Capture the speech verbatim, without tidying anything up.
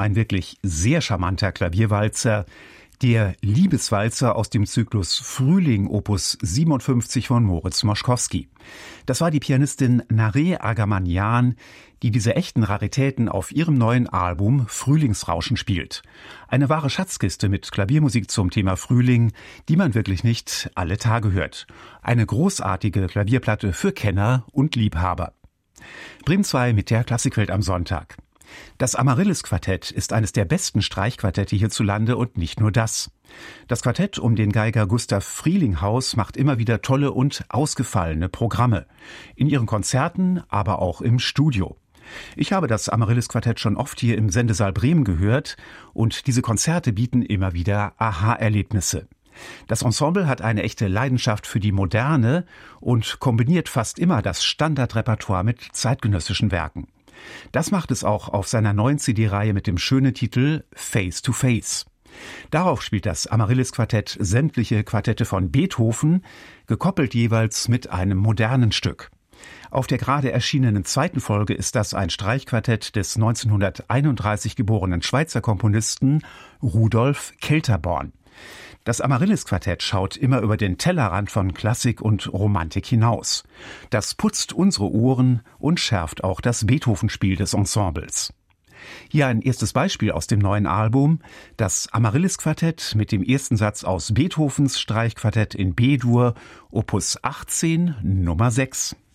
Ein wirklich sehr charmanter Klavierwalzer, der Liebeswalzer aus dem Zyklus Frühling Opus siebenundfünfzig von Moritz Moszkowski. Das war die Pianistin Nareh Argamanyan, die diese echten Raritäten auf ihrem neuen Album Frühlingsrauschen spielt. Eine wahre Schatzkiste mit Klaviermusik zum Thema Frühling, die man wirklich nicht alle Tage hört. Eine großartige Klavierplatte für Kenner und Liebhaber. Bremen zwei mit der Klassikwelt am Sonntag. Das Amaryllis-Quartett ist eines der besten Streichquartette hierzulande und nicht nur das. Das Quartett um den Geiger Gustav Frielinghauss macht immer wieder tolle und ausgefallene Programme. In ihren Konzerten, aber auch im Studio. Ich habe das Amaryllis-Quartett schon oft hier im Sendesaal Bremen gehört und diese Konzerte bieten immer wieder Aha-Erlebnisse. Das Ensemble hat eine echte Leidenschaft für die Moderne und kombiniert fast immer das Standardrepertoire mit zeitgenössischen Werken. Das macht es auch auf seiner neuen C D-Reihe mit dem schönen Titel Face to Face. Darauf spielt das Amaryllis-Quartett sämtliche Quartette von Beethoven, gekoppelt jeweils mit einem modernen Stück. Auf der gerade erschienenen zweiten Folge ist das ein Streichquartett des neunzehnhunderteinunddreißig geborenen Schweizer Komponisten Rudolf Kelterborn. Das Amaryllis-Quartett schaut immer über den Tellerrand von Klassik und Romantik hinaus. Das putzt unsere Ohren und schärft auch das Beethoven-Spiel des Ensembles. Hier ein erstes Beispiel aus dem neuen Album, das Amaryllis-Quartett mit dem ersten Satz aus Beethovens Streichquartett in B-Dur, Opus achtzehn, Nummer sechs.